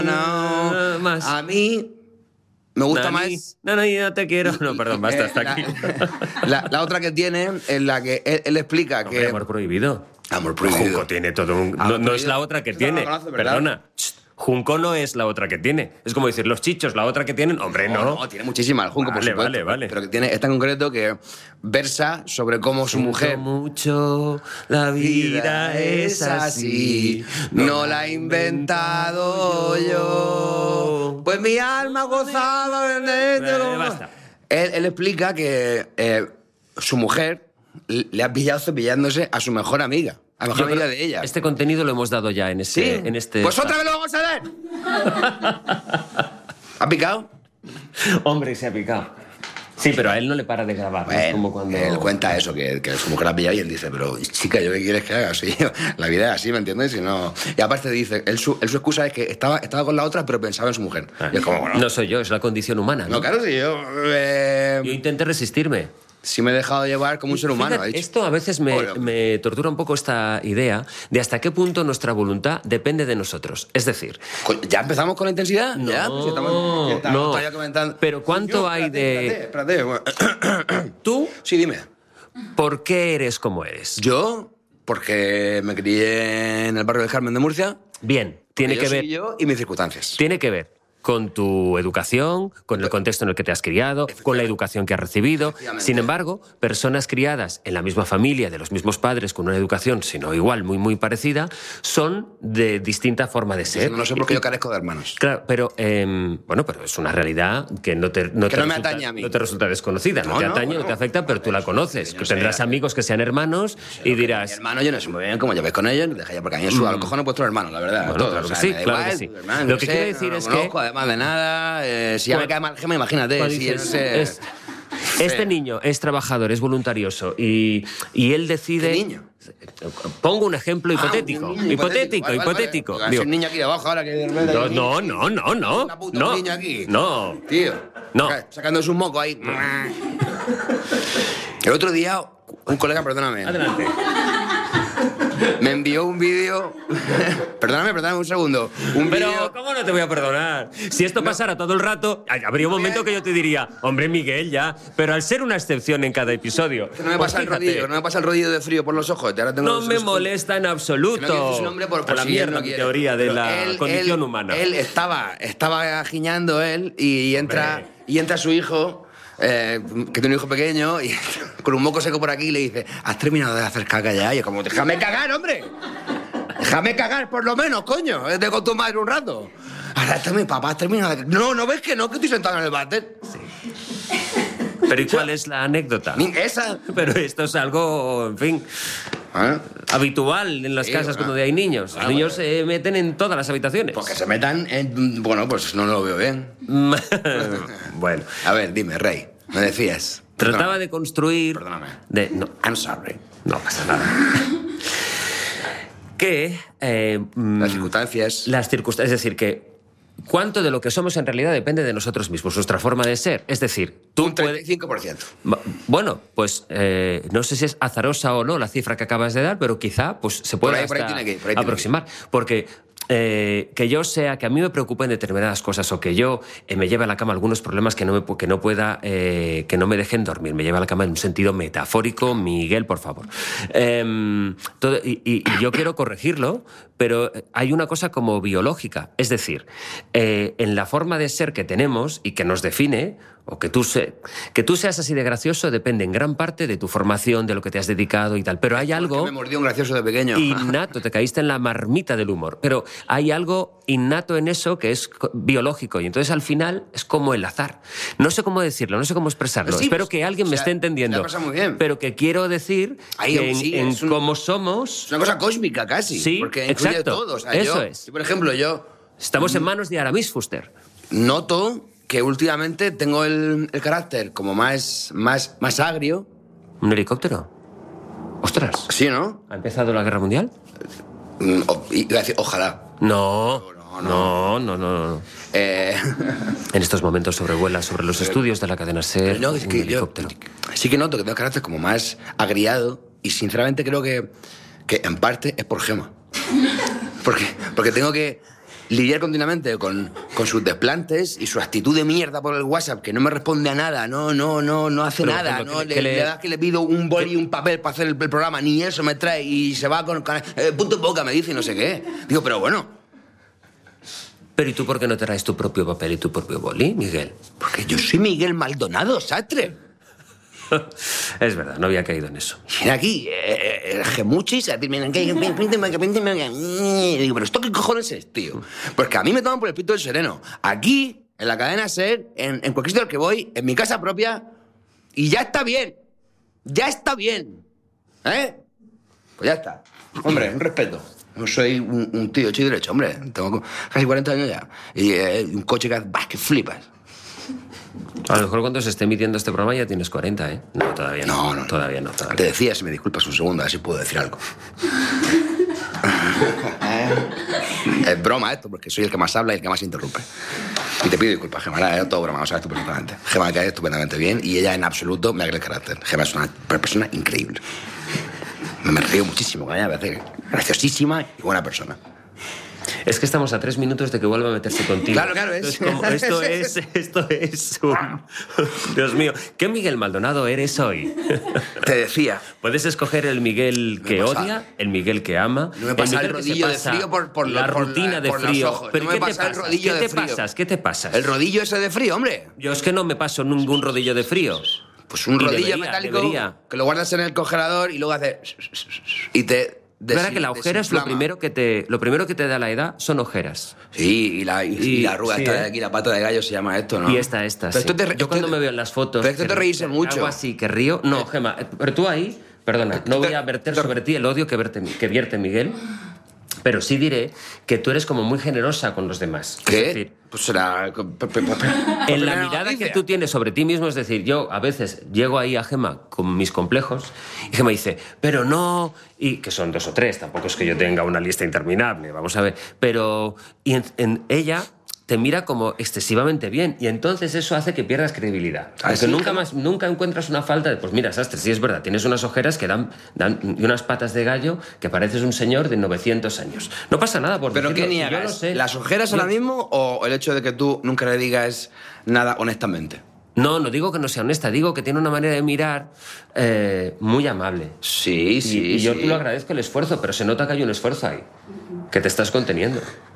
No, más. A mí me gusta más... No, yo te quiero. No, perdón, basta, hasta aquí. La otra que tiene, en la que él explica Hombre, que... amor prohibido. Amor prohibido. Junco tiene todo un... Amor No es prohibido. la otra que Esta no tiene. la conoces, ¿verdad? Perdona. Junco no es la otra que tiene. Es como decir, los chichos, la otra que tienen. Hombre, no. No, tiene muchísima el Junco, por Vale, supuesto. vale. Pero que tiene esta en concreto que versa sobre cómo su mujer... Mucho, la vida es así. No la he inventado yo. Pues mi alma gozaba de... Basta. Él explica que su mujer le ha pillado cepillándose a su mejor amiga. A la mejor amiga de ella. Este contenido lo hemos dado ya en este... ¿Sí? Pues otra vez lo vamos a ver. ¿Ha picado? Hombre, se ha picado. Sí, pero a él no le para de grabar. ¿no? Es como cuando... Él cuenta eso, que su mujer la ha pillado y él dice, pero chica, ¿yo qué quieres que haga? Sí, la vida es así, ¿me entiendes? Y aparte dice, su excusa es que estaba con la otra, pero pensaba en su mujer. Y es como, bueno... No soy yo, es la condición humana. No, claro, sí, yo intenté resistirme. sí me he dejado llevar como un ser humano. Fíjate, esto a veces me tortura un poco esta idea de hasta qué punto nuestra voluntad depende de nosotros. Es decir... ¿Ya empezamos con la intensidad? No, ¿Ya? Pues estamos todavía comentando. Pero ¿cuánto hay de...? Espérate. ¿Tú? Sí, dime. ¿Por qué eres como eres? Yo, porque me crié en el barrio del Carmen de Murcia. Bien, tiene que ver... Soy yo y mis circunstancias. Tiene que ver con tu educación, con el contexto en el que te has criado, con la educación que has recibido. Sin embargo, personas criadas en la misma familia, de los mismos padres, con una educación, si no igual, muy, muy parecida, son de distinta forma de ser. No sé por qué yo carezco de hermanos. Claro, pero bueno, pero es una realidad que no te atañe a mí. No te resulta desconocida, no te atañe, no te afecta, pero tú la conoces. Tú tendrás amigos que sean hermanos y dirás... Mi hermano, yo no sé muy bien cómo lleváis con ellos, deja ya, porque a mí a los cojones vuestros hermanos, la verdad. Bueno, todos, claro que o sea, sí, me da claro igual, que sí. hermano, Lo que sé, quiero decir no es lo conozco, que... además de nada, si ya me cae mal genio, imagínate. Si yo no sé... Este niño es trabajador, es voluntarioso y él decide... ¿Qué niño? Pongo un ejemplo hipotético. Un niño hipotético. Vale. Digo, Un niño aquí debajo ahora que... no. Una puta, un niño aquí. No. Tío. No. Sacándose un moco ahí. El otro día, un colega, perdóname. Adelante. Me envió un vídeo... Perdóname un segundo. Pero, ¿cómo no te voy a perdonar? Si esto pasara todo el rato, habría un momento que yo te diría, hombre, Miguel, ya. Pero al ser una excepción en cada episodio... No me pasa el rodillo de frío por los ojos. Ahora tengo No me molesta en absoluto. Que no quiero decir su nombre por a la si mierda él no mi quiere. teoría de Pero la condición humana. Él estaba giñando él y entra su hijo... que tiene un hijo pequeño y con un moco seco por aquí y le dice, ¿has terminado de hacer caca ya? Y yo como, déjame cagar, hombre. Déjame cagar, por lo menos, coño. Vete con tu madre un rato. Ahora está mi papá, has terminado de... No ves que no, que estoy sentado en el váter. Sí. Pero ¿y cuál es la anécdota? Esa. Pero esto es algo, en fin... habitual en las casas donde hay niños. Los niños se meten en todas las habitaciones. Pues que se metan en... Bueno, pues no lo veo bien. Bueno. A ver, dime, Rey. ¿Me decías? Trataba de construir... Perdóname. No, I'm sorry. no pasa nada. Que... Las circunstancias... Es decir, que... ¿Cuánto de lo que somos en realidad depende de nosotros mismos? Nuestra forma de ser. Es decir, tú un 35%. Bueno, pues no sé si es azarosa o no la cifra que acabas de dar, pero quizá pues se puede aproximar. Porque que yo sea, que a mí me preocupen determinadas cosas o que yo me lleve a la cama algunos problemas que no me dejen dormir. Me lleve a la cama en un sentido metafórico, Miguel, por favor. Y yo quiero corregirlo, pero hay una cosa como biológica. Es decir, en la forma de ser que tenemos y que nos define, o que tú seas así de gracioso depende en gran parte de tu formación, de lo que te has dedicado y tal. Pero hay algo... me mordió un gracioso de pequeño. Innato, te caíste en la marmita del humor. Pero hay algo innato en eso que es biológico y entonces al final es como el azar. No sé cómo decirlo, no sé cómo expresarlo. Sí, Espero que alguien me esté entendiendo. Muy bien. Pero que quiero decir que cómo somos... Es una cosa cósmica casi. Sí, porque incluye exacto. todo. O sea, eso es. Por ejemplo, Estamos en manos de Aramis Fuster. Noto que últimamente tengo el carácter como más agrio. ¿Un helicóptero? ¡Ostras! Sí, ¿no? ¿Ha empezado la guerra mundial? Iba a decir, ojalá. No. En estos momentos sobrevuela sobre los estudios de la cadena SER no, es que un helicóptero. Sí que noto que tengo carácter como más agriado y sinceramente creo que en parte es por Gema. Porque tengo que lidiar continuamente con sus desplantes y su actitud de mierda por el WhatsApp, que no me responde a nada, no hace pero, nada, no le pido un boli y un papel para hacer el programa, ni eso me trae y se va con punto en boca, me dice y no sé qué. Digo, pero bueno. Pero ¿y tú por qué no traes tu propio papel y tu propio boli, Miguel? Porque yo soy Miguel Maldonado, Sastre. Es verdad, no había caído en eso. Y aquí, gemuchis, digo, pero ¿esto qué cojones es, tío? Porque a mí me toman por el pito del sereno. Aquí, en la cadena SER, en cualquier sitio al que voy, en mi casa propia, y ya está bien. Ya está bien. ¿Eh? Pues ya está. Hombre, un respeto. No soy un tío hecho y derecho, hombre. Tengo casi 40 años ya. Y un coche que flipas. A lo mejor cuando se esté emitiendo este programa ya tienes 40, ¿eh? No, todavía no. No, todavía no. Te decía, si me disculpas un segundo, a ver si puedo decir algo. Es broma esto, porque soy el que más habla y el que más interrumpe. Y te pido disculpas, Gemma, era todo broma, lo sabes tú perfectamente. Gemma cae estupendamente bien y ella en absoluto me agrega el carácter. Gemma es una persona increíble. Me río muchísimo con ella, me parece graciosísima y buena persona. Es que estamos a 3 minutos de que vuelva a meterse contigo. Claro, es. Esto es Dios mío. ¿Qué Miguel Maldonado eres hoy? Te decía. Puedes escoger el Miguel que odia, el Miguel que ama. No me pasa el rodillo de frío por la rutina de frío. Los ojos. ¿Pero no me pasa el rodillo de frío. ¿Qué te pasas? El rodillo ese de frío, hombre. Yo es que no me paso ningún rodillo de frío. Pues un rodillo metálico que lo guardas en el congelador y luego hace... Y te... ¿Verdad que la ojera es lo primero que te da la edad? Son ojeras. Sí, y la arruga esta de aquí, la pata de gallo se llama esto, ¿no? Y esta, pero yo cuando me veo en las fotos... Pero esto te reírse mucho. Algo así, que río... No, Gemma, pero tú ahí... Perdona, no voy a verter sobre ti el odio que vierte Miguel, pero sí diré que tú eres como muy generosa con los demás. ¿Qué? Es decir, pues será... En la mirada que tú tienes sobre ti mismo, es decir, yo a veces llego ahí a Gemma con mis complejos y Gemma dice, pero no... Y que son 2 o 3, tampoco es que yo tenga una lista interminable, vamos a ver. Pero y en ella te mira como excesivamente bien y entonces eso hace que pierdas credibilidad. Porque nunca encuentras una falta de... Pues mira, Sastre, sí es verdad, tienes unas ojeras que dan y unas patas de gallo que pareces un señor de 900 años. No pasa nada por decirlo. ¿Pero qué niegas? Yo lo sé. ¿Las ojeras ahora mismo o el hecho de que tú nunca le digas nada honestamente? No digo que no sea honesta, digo que tiene una manera de mirar muy amable. Sí. Y yo te lo agradezco el esfuerzo, pero se nota que hay un esfuerzo ahí, que te estás conteniendo.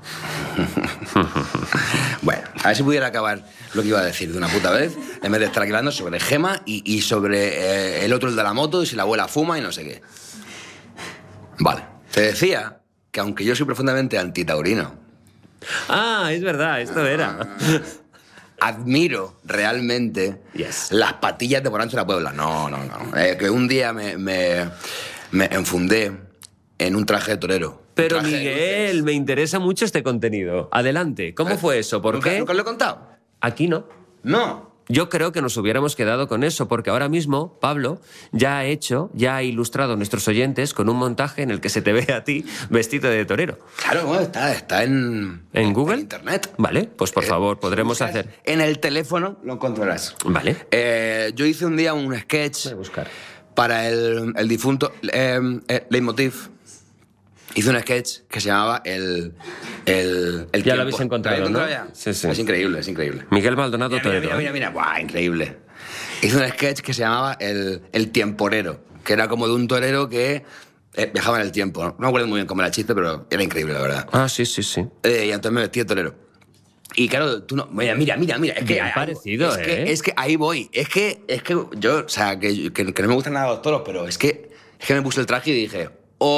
Bueno, a ver si pudiera acabar lo que iba a decir de una puta vez, en vez de estar hablando sobre Gemma y sobre el otro, el de la moto, y si la abuela fuma y no sé qué. Vale, te decía que aunque yo soy profundamente antitaurino... Ah, es verdad, esto era... Admiro realmente las patillas de Morancho de la Puebla. No. Que un día me enfundé en un traje de torero. Pero Miguel, me interesa mucho este contenido. Adelante, ¿cómo fue eso? ¿Por qué? ¿Nunca lo he contado? Aquí no. No. Yo creo que nos hubiéramos quedado con eso, porque ahora mismo Pablo ya ha ilustrado a nuestros oyentes con un montaje en el que se te ve a ti vestido de torero. Claro, bueno, está en Google. En internet. Vale, pues por favor, podremos hacer. En el teléfono lo encontrarás. Vale. Yo hice un día un sketch Voy a buscar. para el difunto Leitmotiv. Hice un sketch que se llamaba el ya tiempo. Lo habéis encontrado, ¿no? Ya? Sí. Es increíble. Miguel Maldonado Torero. Mira. Buah, increíble. Hice un sketch que se llamaba el tiemporero, que era como de un torero que viajaba en el tiempo. No me acuerdo muy bien cómo era el chiste, pero era increíble, la verdad. Ah, sí. Y entonces me vestí de torero. Y claro, tú no... Mira. Es que parecido, es que ahí voy. Es que yo... O sea, que no me gustan nada los toros, pero es que me puse el traje y dije...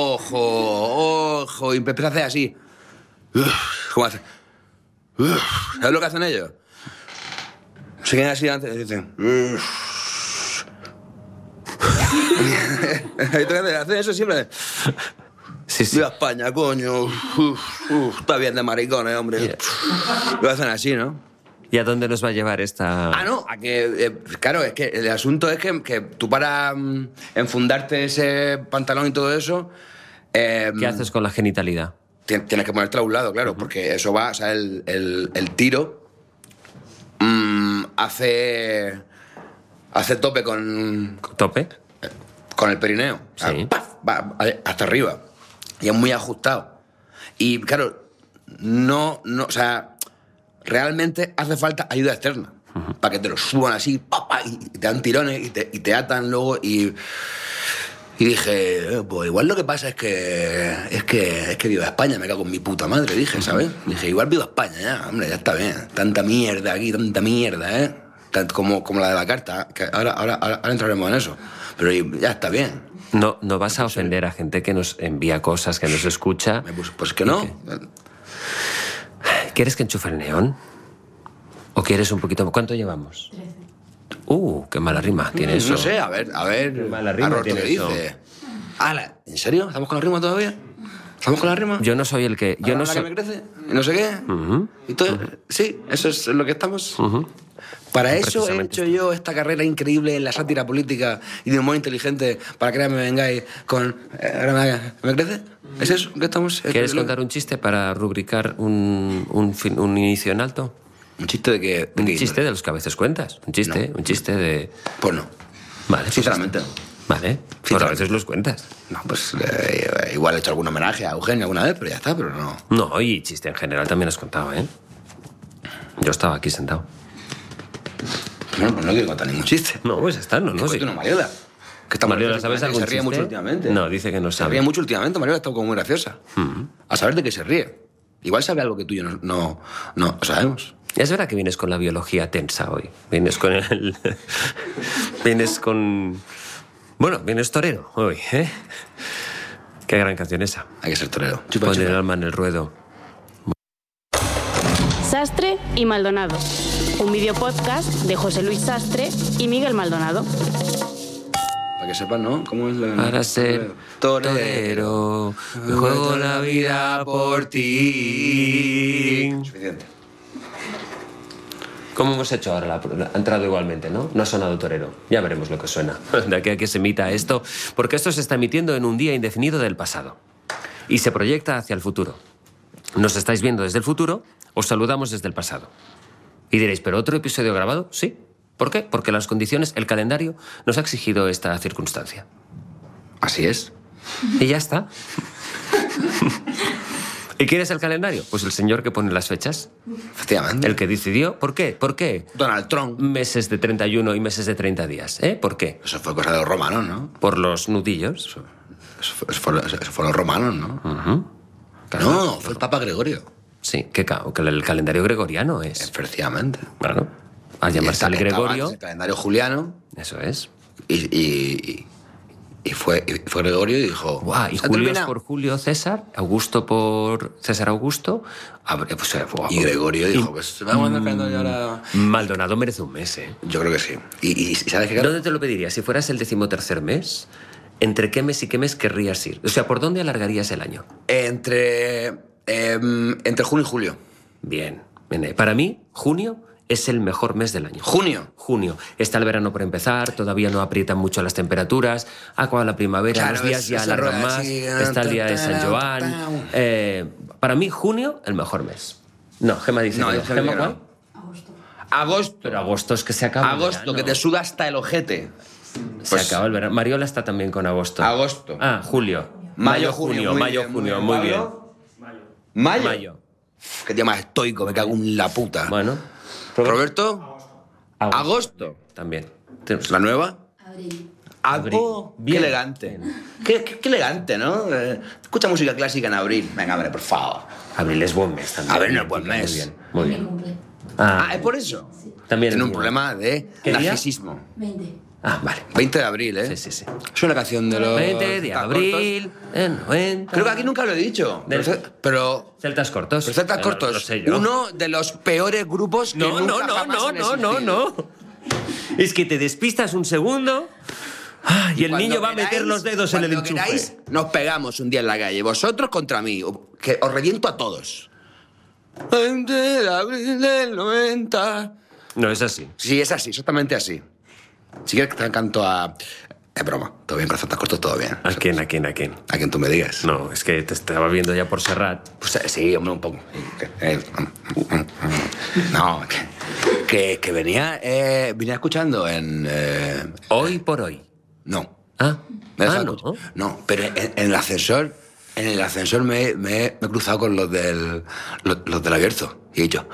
Ojo, y empecé a hacer así. ¿Cómo hace? ¿Sabes lo que hacen ellos? Se quedan así antes y dicen... Hacen eso siempre. Sí. Viva España, coño. Está bien de maricones, hombre. Lo hacen así, ¿no? ¿Y a dónde nos va a llevar esta...? No, a que... claro, es que el asunto es que tú para enfundarte ese pantalón y todo eso... ¿Qué haces con la genitalidad? Tienes que ponértela a un lado, claro, porque eso va... O sea, el tiro hace tope con... ¿Tope? Con el perineo. O sea, sí. ¡paf! Va hasta arriba. Y es muy ajustado. Y, claro... o sea, realmente hace falta ayuda externa. Para que te lo suban así, y te dan tirones y te atan luego y dije, pues igual lo que pasa es que viva España, me cago en mi puta madre, dije, ¿sabes? Dije, igual viva España ya, hombre, ya está bien. Tanta mierda aquí, tanta mierda, ¿eh? Como la de la carta, que ahora entraremos en eso. Pero ya está bien. No vas a ofender a gente que nos envía cosas, que nos escucha. Pues que no. ¿Quieres que enchufe el neón? ¿O quieres un poquito? ¿Cuánto llevamos? 13. Qué mala rima tiene eso. No sé, a ver. Qué mala rima tiene ¿qué dice? ¿En serio? ¿Estamos con la rima todavía? ¿Estamos con la rima? Yo no soy el que... Yo no soy... soy... que me crece? ¿Y no sé qué? ¿Y todo? Sí, eso es lo que estamos... Para eso he hecho yo esta carrera increíble en la sátira política y de humor inteligente, para que ahora me vengáis con... ¿Me crece? ¿Es eso que estamos...? ¿Quieres contar un chiste para rubricar un inicio en alto? ¿Un chiste de qué? Un chiste de los que a veces cuentas. Un chiste de... Pues no. Vale. Sinceramente no. Vale. Pues a veces los cuentas. No, pues igual he hecho algún homenaje a Eugenio alguna vez, pero ya está, pero no. No, y chiste en general también has contado, ¿eh? Yo estaba aquí sentado. Bueno, pues no quiero contar ningún chiste. No, pues está, no sé. Una Mariola. Mariola, ¿sabes algún chiste? Se ríe mucho últimamente. No, dice que no sabe. Se ríe mucho últimamente, Mariola está como muy graciosa. A saber de qué se ríe. Igual sabe algo que tú y yo no sabemos. Es verdad que vienes con la biología tensa hoy. Vienes con el... vienes con... Bueno, vienes torero hoy, ¿eh? Qué gran canción esa. Hay que ser torero. Pon el alma en el ruedo. Sastre y Maldonado. Un videopodcast de José Luis Sastre y Miguel Maldonado. Para que sepan, ¿no? ¿Cómo es la...? Para ser torero, me juego la vida por ti. Suficiente. ¿Cómo hemos hecho ahora? Ha entrado igualmente, ¿no? No ha sonado torero. Ya veremos lo que suena. De aquí a que se emita esto. Porque esto se está emitiendo en un día indefinido del pasado. Y se proyecta hacia el futuro. Nos estáis viendo desde el futuro, os saludamos desde el pasado. Y diréis, ¿pero otro episodio grabado? Sí. ¿Por qué? Porque las condiciones, el calendario, nos ha exigido esta circunstancia. Así es. Y ya está. ¿Y quién es el calendario? Pues el señor que pone las fechas. Efectivamente. El que decidió. ¿Por qué? ¿Por qué? Donald Trump. Meses de 31 y meses de 30 días. ¿Eh? ¿Por qué? Eso fue cosa de los romanos, ¿no? Por los nudillos. Eso fue los romanos, ¿no? Claro. No, fue el Papa Gregorio. Sí, que el calendario gregoriano es. Efectivamente. Claro. Al llamarse al Gregorio... El calendario juliano. Eso es. Y fue Gregorio y dijo... Guau, y Julio es por Julio César, Augusto por César Augusto. Y Gregorio dijo, pues vamos a andar ahora... Maldonado merece un mes, ¿eh? Yo creo que sí. ¿Y sabes qué? ¿Dónde te lo pedirías? Si fueras el 13º mes, ¿entre qué mes y qué mes querrías ir? O sea, ¿por dónde alargarías el año? Entre junio y julio. Bien. Para mí, junio es el mejor mes del año. ¿Junio? Junio. Está el verano por empezar, todavía no aprietan mucho las temperaturas, ha acabado la primavera, claro, los días ya alargan más, está el día de San Joan. Para mí, junio, el mejor mes. No, Gemma dice no, que ¿Gemma cuál? Agosto. Pero agosto es que se acaba Agosto, el verano. que te suda hasta el ojete. Se acaba el verano. Mariola está también con agosto. Agosto. Ah, julio. Mayo, junio. Muy bien. Mayo. Qué día más estoico, me cago en la puta. Bueno. Roberto. Agosto. También. ¿La nueva? Abril. Oh, qué elegante. Qué elegante, ¿no? Escucha música clásica en abril. Venga, hombre, por favor. Abril es buen mes también. Abril no es buen mes. Muy bien. Muy bien. ¿Es por eso? Sí. También tiene un problema de narcisismo. 20. Ah, vale. 20 de abril, ¿eh? Sí. Es una canción de los... 20 de abril, en 90... Creo que aquí nunca lo he dicho. Pero... Celtas Cortos. Pero Celtas Cortos. Lo sé yo. Uno de los peores grupos que nunca jamás han existido. No. Es que te despistas un segundo y el niño va a meter los dedos en el enchufe. Cuando queráis, nos pegamos un día en la calle. Vosotros contra mí. Que os reviento a todos. 20 de abril del 90... No, es así. Sí, es así, exactamente así. Si quieres que te canto a... Es broma, todo bien con Celtas Cortos, todo bien. ¿A quién? A quien tú me digas. No, es que te estaba viendo ya por Serrat. Pues sí, hombre, un poco. No, que venía escuchando en... Hoy por hoy. No. Ah, Me deja no. escuchar. No, pero en el ascensor en el ascensor me he cruzado con los del abierto. Y he dicho...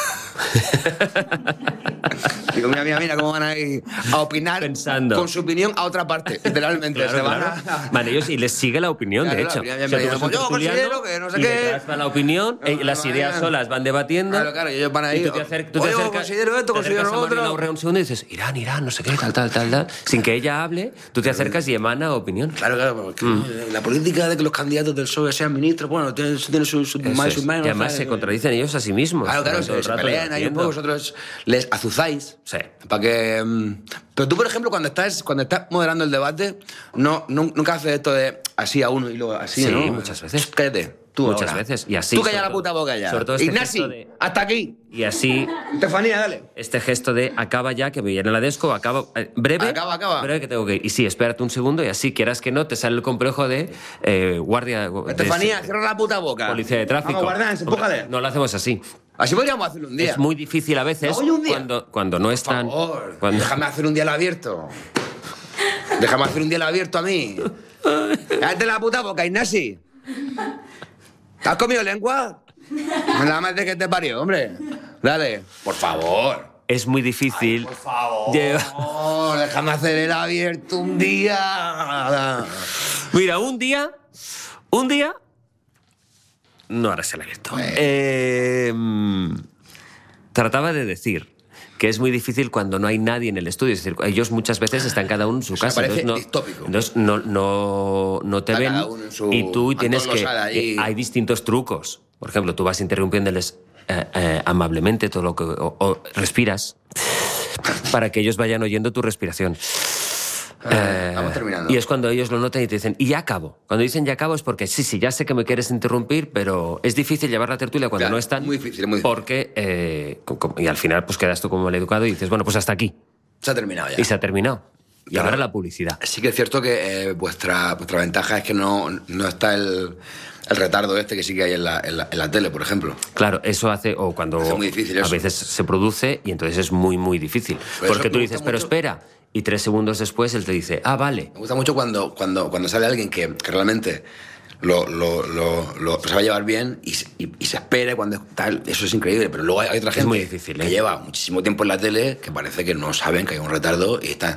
Digo, mira, cómo van a ir a opinar pensando con su opinión a otra parte, literalmente. Claro. Vale, ellos y les sigue la opinión, de hecho. Yo considero que no sé qué. Va la opinión, las ideas solas van debatiendo. Claro, y ellos van ahí. Y tú te acercas, considero esto, considero lo otro. Un segundo y dices, Irán, no sé qué, tal. Sin que ella hable, tú te acercas y emana opinión. Claro, porque la política de que los candidatos del PSOE sean ministros, bueno, tiene sus más y sus menos. Y además se contradicen ellos a sí mismos. Claro, se pelean ahí un poco, vosotros les azuzáis. Sí. Para que... Pero tú, por ejemplo, cuando estás moderando el debate, nunca haces esto de así a uno y luego así, sí, ¿no? Muchas veces. Cállate. Tú muchas ahora. veces. Y así. Tú calla la puta boca ya. Sobre todo Ignasi, hasta aquí. Y así... Estefanía, dale. Este gesto de acaba ya, que me viene la desco, acaba... breve. Acaba. Breve que tengo que ir. Y sí, espérate un segundo y así, quieras que no, te sale el complejo de guardia... Estefanía, cierra la puta boca. Policía de tráfico. Vamos, guardián, empújale. No lo hacemos así. Así podríamos hacerlo un día. Es muy difícil a veces cuando no están... Por favor, cuando... déjame hacer un día al abierto. Déjame hacer un día al abierto a mí. Cállate la puta boca, Ignasi. ¿Te has comido lengua? La madre que te parió, hombre. Dale, por favor. Es muy difícil. Ay, por favor, déjame hacer el abierto un día. Mira, un día... No harás el abierto. Trataba de decir que es muy difícil cuando no hay nadie en el estudio. Es decir, ellos muchas veces están cada uno en su casa. Parece distópico. Entonces no te ven y tú tienes que... Hay distintos trucos. Por ejemplo, tú vas interrumpiéndoles amablemente todo lo que... o respiras para que ellos vayan oyendo tu respiración. Vamos terminando. Y es cuando ellos lo notan y te dicen, y ya acabo. Cuando dicen ya acabo es porque sí, ya sé que me quieres interrumpir, pero es difícil llevar la tertulia cuando no están. Muy difícil. Porque, y al final pues quedas tú como mal educado y dices, bueno, pues hasta aquí. Se ha terminado ya. Y se ha terminado. Y Claro. ahora la publicidad. Sí que es cierto que vuestra ventaja es que no está el retardo este que sí que hay en la tele, por ejemplo. Claro, eso hace, o cuando Hace muy difícil eso. a veces se produce y entonces es muy, muy difícil. Pero Porque eso tú me dices, gusta pero mucho. espera, y 3 segundos después él te dice, vale. Me gusta mucho cuando sale alguien que realmente lo sabe llevar bien y se espera cuando tal. Eso es increíble, pero luego hay otra gente muy difícil, que lleva muchísimo tiempo en la tele que parece que no saben que hay un retardo y están...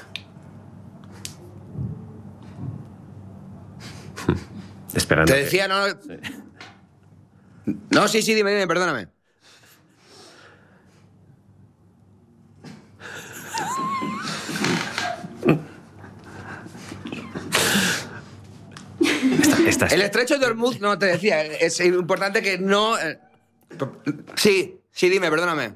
Esperando. Te decía, no... No, sí, dime, perdóname. El estrecho de Hormuz, no, te decía, es importante que no... Sí, dime, perdóname.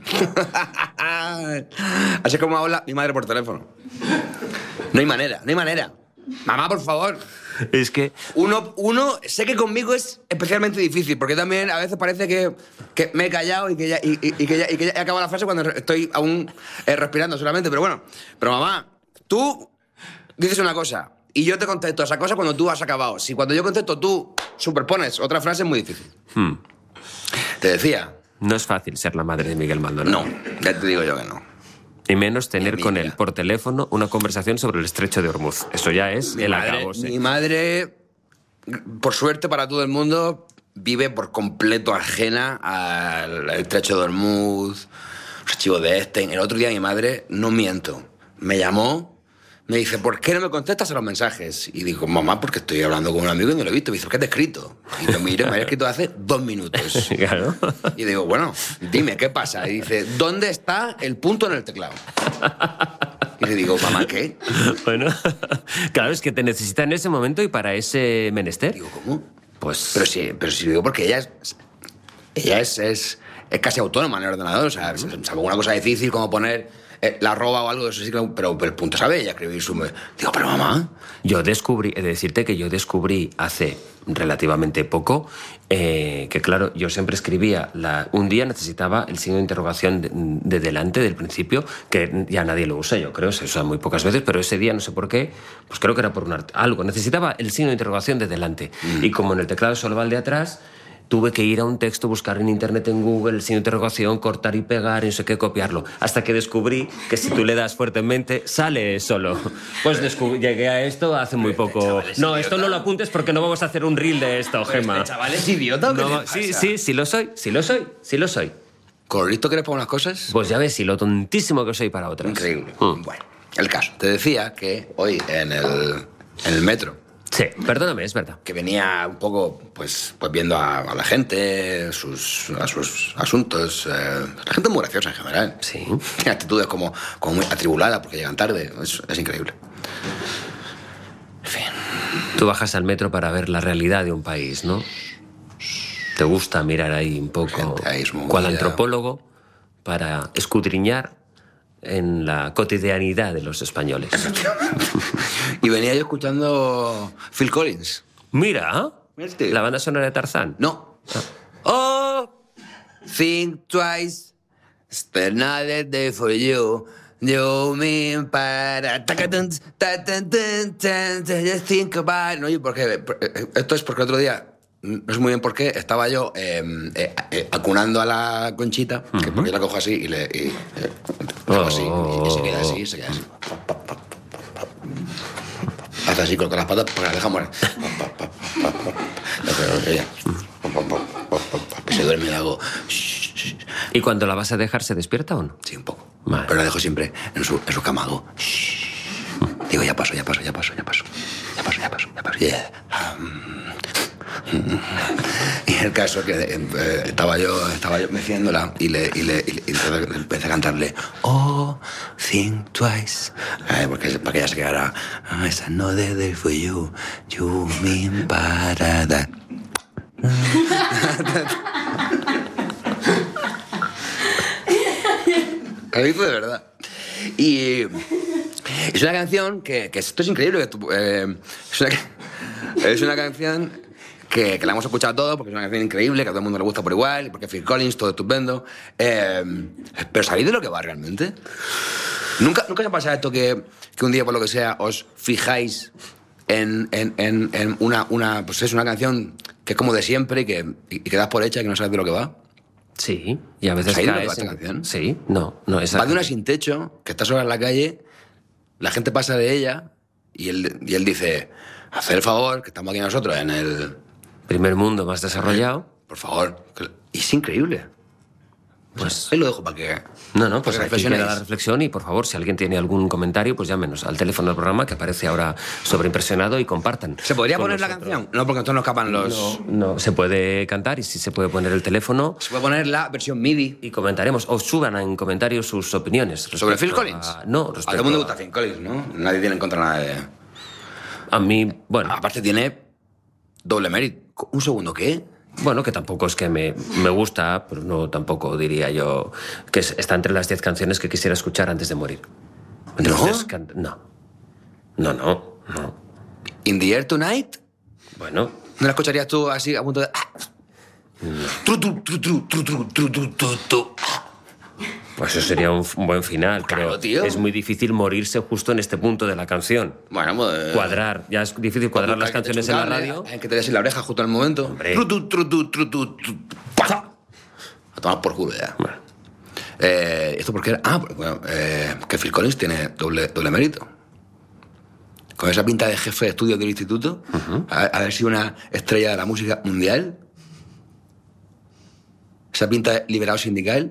Así como habla mi madre por teléfono. No hay manera. Mamá, por favor. Es que... Uno, sé que conmigo es especialmente difícil, porque también a veces parece que me he callado y que ya he acabado la frase cuando estoy aún respirando solamente. Pero bueno, mamá, tú dices una cosa y yo te contesto esa cosa cuando tú has acabado. Si cuando yo contesto tú superpones otra frase es muy difícil. Te decía... No es fácil ser la madre de Miguel Maldonado. No, ya te digo yo que no. Y menos tener con él por teléfono una conversación sobre el estrecho de Hormuz. Eso ya es el acabose. Mi madre, por suerte para todo el mundo, vive por completo ajena al estrecho de Hormuz, los archivos de Epstein. El otro día mi madre, no miento, me llamó, me dice, ¿por qué no me contestas a los mensajes? Y digo, mamá, porque estoy hablando con un amigo y no lo he visto. Me dice, ¿qué te he escrito? Y lo miro, me había escrito hace 2 minutos. Claro. Y digo, bueno, dime, ¿qué pasa? Y dice, ¿dónde está el punto en el teclado? Y le digo, mamá, ¿qué? Bueno, claro, es que te necesita en ese momento y para ese menester. Digo, ¿cómo? Pues... Pero sí digo, porque ella es casi autónoma en el ordenador. O sea, salvo una cosa difícil como poner la arroba o algo, eso sí, pero el punto sabe ella escribir su... Digo, pero mamá... He de decirte que yo descubrí hace relativamente poco que, claro, yo siempre escribía... Un día necesitaba el signo de interrogación de delante, del principio, que ya nadie lo usa, yo creo, se usa muy pocas veces, pero ese día, no sé por qué, pues creo que era por algo. Necesitaba el signo de interrogación de delante. Y como en el teclado solo va el de atrás... tuve que ir a un texto, buscar en internet, en Google, el signo de interrogación, cortar y pegar, y no sé qué, copiarlo. Hasta que descubrí que si tú le das fuertemente, sale solo. Pues llegué a esto hace muy poco. No, esto no lo apuntes porque no vamos a hacer un reel de esto, Gemma. ¿Este chaval es idiota o qué No, te pasa? sí lo soy. ¿Con lo listo que eres para unas cosas? Pues ya ves, y lo tontísimo que soy para otras. Increíble. Bueno, el caso. Te decía que hoy en el metro, Sí, perdóname, es verdad. que venía un poco pues viendo a la gente, a sus asuntos. La gente muy graciosa en general. Sí. Tiene actitudes como muy atribulada porque llegan tarde. Es increíble. En fin. Tú bajas al metro para ver la realidad de un país, ¿no? Te gusta mirar ahí un poco, Gente ahí es muy cual movida. antropólogo, para escudriñar en la cotidianidad de los españoles. Y venía yo escuchando Phil Collins. Mira, Este. la banda sonora de Tarzán. No. Oh, think twice. Spend another day for you. You mean para. Just think about. No, porque esto es porque el otro día, no sé muy bien por qué, estaba yo acunando a la Conchita, que porque la cojo así y le. Hago así, y se queda así, se queda así. Hace así con las patas para la deja morir. Se duerme y le hago. ¿Y cuando la vas a dejar, se despierta o no? Sí, un poco. Vale. Pero la dejo siempre en su cama. Hago. Digo, ya paso. Yeah. Y el caso que estaba yo meciéndola y le empecé a cantarle Oh, think twice, para que ella se quedara It's another day for you, you mean para that. Lo hizo de verdad. Y es una canción que esto es increíble. Es una canción que la hemos escuchado todos porque es una canción increíble, que a todo el mundo le gusta por igual, porque Phil Collins, todo estupendo. Pero ¿sabéis de lo que va realmente? ¿Nunca os ha pasado esto que un día, por lo que sea, os fijáis en una canción que es como de siempre y que das por hecha y que no sabes de lo que va? Sí, y a veces ¿Sabéis de lo que caes va esta canción? Sí, no, esa... Va de una sin techo, que está sola en la calle, la gente pasa de ella y él dice, haced el favor, que estamos aquí nosotros en el... Primer mundo más desarrollado. Por favor. Y es increíble. Pues... Ahí lo dejo para que... No, pues para que aquí queda la reflexionéis. reflexión y por favor, si alguien tiene algún comentario, pues llámenos al teléfono del programa que aparece ahora sobreimpresionado y compartan. ¿Se podría con poner la nosotros. canción? No, porque entonces nos escapan los... No, se puede cantar y sí se puede poner el teléfono Se puede poner la versión MIDI. y comentaremos. O suban en comentarios sus opiniones. ¿Sobre respecto Phil Collins? No, A todo respecto el mundo le gusta Phil Collins, ¿no? Nadie tiene en contra nada de... a mí, bueno, Aparte tiene doble mérito. Un segundo, ¿qué? bueno, que tampoco es que me gusta, pero no tampoco diría yo que está entre las 10 canciones que quisiera escuchar antes de morir. Entonces, No. In the Air Tonight. Bueno, ¿No la escucharías tú así a punto de... Tru, tru, tru, tru, tru, tru, tru, tru, tru, tru. pues eso sería un buen final, Claro, pero tío. es muy difícil morirse justo en este punto de la canción. Bueno, pues... Cuadrar, ya es difícil cuadrar las canciones en la radio. En que te des en la oreja justo en el momento. Hombre. Tru, tru, tru, tru, tru, tru, tru. ¡Pah! A tomar por culo ya. Bueno. ¿Esto por qué era? Bueno, que Phil Collins tiene doble mérito. Con esa pinta de jefe de estudios del instituto, haber sido una estrella de la música mundial, esa pinta de liberado sindical,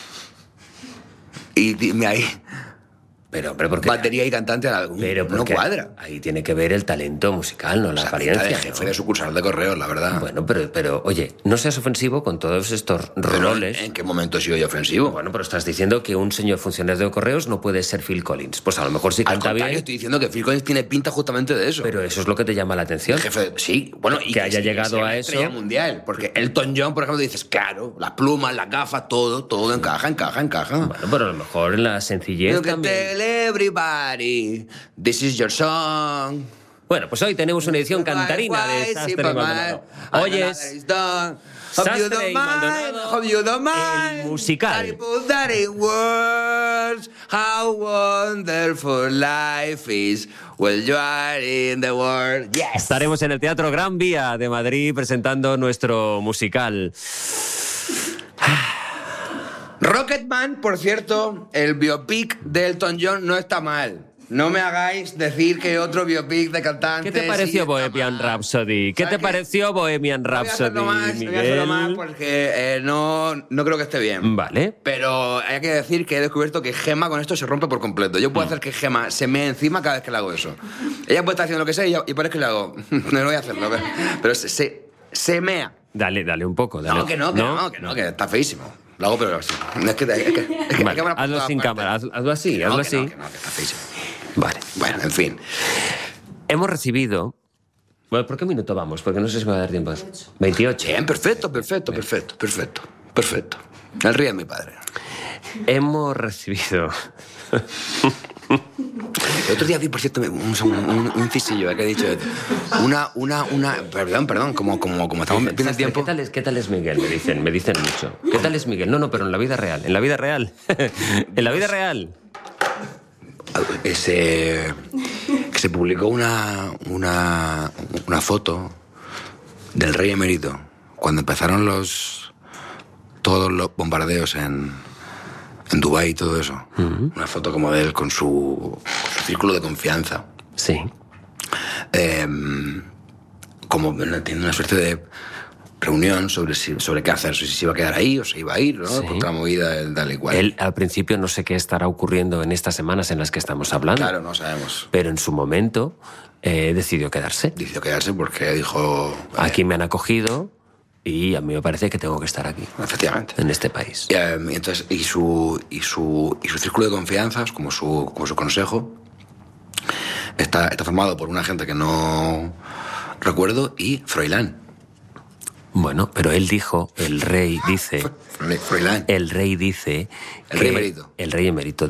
y dime ahí, Pero, hombre, porque... batería y cantante a algún, Pero no porque cuadra. ahí tiene que ver el talento musical, no la Esa pinta apariencia. de jefe ¿no? de sucursal de correos, la verdad. Bueno, pero, oye, no seas ofensivo con todos estos Pero, roles. ¿en qué momento he sido yo ofensivo? Bueno, pero estás diciendo que un señor funcionario de correos no puede ser Phil Collins. Pues a lo mejor sí Al canta contrario, bien, estoy diciendo que Phil Collins tiene pinta justamente de eso. pero eso es lo que te llama la atención. Jefe, sí, bueno, y Que haya sí, llegado sea a una eso. estrella mundial, porque Elton John, por ejemplo, dices, claro, las plumas, las gafas, todo encaja. Bueno, pero a lo mejor en la sencillez You can también. tell everybody, this is your song. Bueno, pues hoy tenemos una edición cantarina de Sastre y Maldonado. Oyes, Sastre y Maldonado, Hope you don't mind. el musical. I put that in words. How wonderful life is when you are in the world. Yes. Estaremos en el Teatro Gran Vía de Madrid presentando nuestro musical. Rocketman, por cierto, el biopic de Elton John no está mal. No me hagáis decir que otro biopic de cantantes... ¿Qué te pareció Bohemian Rhapsody? ¿Qué te pareció Bohemian Rhapsody, Miguel? Voy a hacerlo más porque no creo que esté bien. Vale. Pero hay que decir que he descubierto que Gemma con esto se rompe por completo. Yo puedo hacer que Gemma se me encima cada vez que le hago eso. Ella puede estar haciendo lo que sea y parece que le hago... No lo voy a hacer, pero se mea. Dale un poco. Dale. No, que está feísimo. Lo hago, pero así. Es que vale, hazlo sin cámara, hazlo así, hazlo así. Que está feísimo. Vale. Bueno, en fin. Hemos recibido... Bueno, ¿por qué minuto vamos? Porque no sé si me va a dar tiempo. 28. Bien, perfecto. El río es mi padre. Hemos recibido... El otro día vi, por cierto, un incisillo que he dicho. Perdón, como estamos metiendo el tiempo. ¿Qué tal es Miguel? Me dicen mucho. ¿Qué tal es Miguel? No, pero en la vida real. En la vida real. En la vida real. Que se publicó una foto del rey emérito cuando empezaron todos los bombardeos en Dubái y todo eso. Uh-huh. Una foto como de él con su círculo de confianza. Sí. Como tiene una suerte de reunión sobre qué hacer, si se iba a quedar ahí o se iba a ir, ¿no? Sí. Contra la movida del tal y cual. Él, al principio, no sé qué estará ocurriendo en estas semanas en las que estamos hablando. Claro, no sabemos. Pero en su momento decidió quedarse. Decidió quedarse porque dijo... Aquí me han acogido y a mí me parece que tengo que estar aquí. Efectivamente. En este país. Y su círculo de confianza, como su consejo, está formado por una gente que no recuerdo y Froilán. Bueno, pero él dijo, el rey dice... Froilán. El rey dice... El rey emérito. El rey emérito